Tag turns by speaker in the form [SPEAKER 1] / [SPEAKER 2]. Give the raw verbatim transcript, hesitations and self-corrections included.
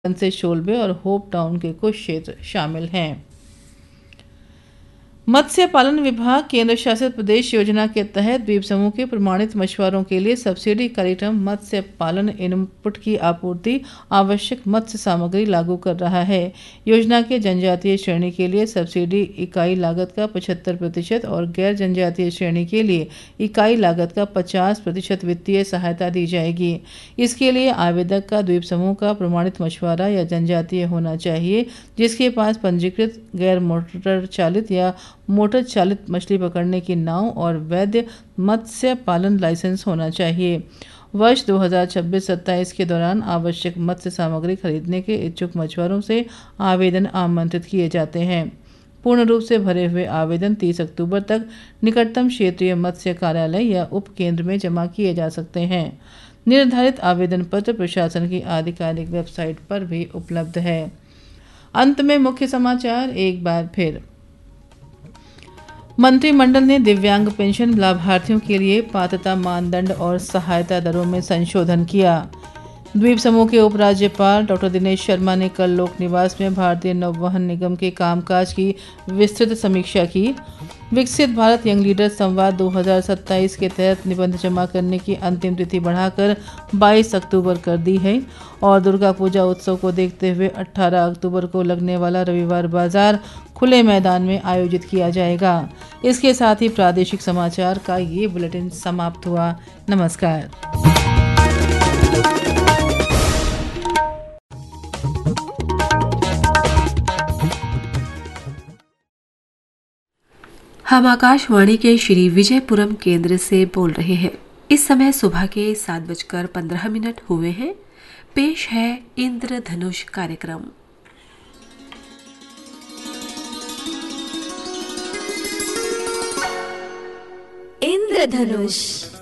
[SPEAKER 1] से शोलबे और hope town के कुछ क्षेत्र शामिल हैं। मत्स्य पालन विभाग केंद्र शासित प्रदेश योजना के तहत द्वीप समूह के प्रमाणित मछुआरों के लिए सब्सिडी कार्यक्रम मत्स्य पालन इनपुट की आपूर्ति आवश्यक मत्स्य सामग्री लागू कर रहा है। योजना के जनजातीय श्रेणी के लिए सब्सिडी इकाई लागत का पचहत्तर प्रतिशत और गैर जनजातीय श्रेणी के लिए इकाई लागत का पचास प्रतिशत वित्तीय सहायता दी जाएगी। इसके लिए आवेदक का द्वीप समूह का प्रमाणित मछुआरा या जनजातीय होना चाहिए, जिसके पास पंजीकृत गैर मोटर चालित या मोटर चालित मछली पकड़ने की नाव और वैध मत्स्य पालन लाइसेंस होना चाहिए। वर्ष दो हज़ार छब्बीस सत्ताईस के दौरान आवश्यक मत्स्य सामग्री खरीदने के इच्छुक मछुआरों से आवेदन आमंत्रित किए जाते हैं। पूर्ण रूप से भरे हुए आवेदन तीस अक्टूबर तक निकटतम क्षेत्रीय मत्स्य कार्यालय या उप केंद्र में जमा किए जा सकते हैं। निर्धारित आवेदन पत्र प्रशासन की आधिकारिक वेबसाइट पर भी उपलब्ध है। अंत में मुख्य समाचार एक बार फिर। मंत्रिमंडल ने दिव्यांग पेंशन लाभार्थियों के लिए पात्रता मानदंड और सहायता दरों में संशोधन किया। द्वीप समूह के उपराज्यपाल डॉक्टर दिनेश शर्मा ने कल लोक निवास में भारतीय नौवहन निगम के कामकाज की विस्तृत समीक्षा की। विकसित भारत यंग लीडर संवाद दो हज़ार सत्ताईस के तहत निबंध जमा करने की अंतिम तिथि बढ़ाकर बाईस अक्टूबर कर दी है और दुर्गा पूजा उत्सव को देखते हुए अठारह अक्टूबर को लगने वाला रविवार बाजार खुले मैदान में आयोजित किया जाएगा। इसके साथ ही प्रादेशिक समाचार का ये बुलेटिन समाप्त हुआ। नमस्कार।
[SPEAKER 2] हम आकाशवाणी के श्री विजयपुरम केंद्र से बोल रहे हैं। इस समय सुबह के सात बजकर पंद्रह मिनट हुए हैं। पेश है इंद्रधनुष कार्यक्रम।
[SPEAKER 3] इंद्रधनुष